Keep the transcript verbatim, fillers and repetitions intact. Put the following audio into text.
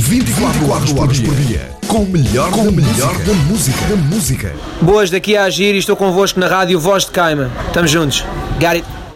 vinte e quatro horas por dia. Com o melhor, com da, melhor música. da música. Da música. Boas, daqui a Agir e estou convosco na rádio Voz de Caima. Estamos juntos. Got it.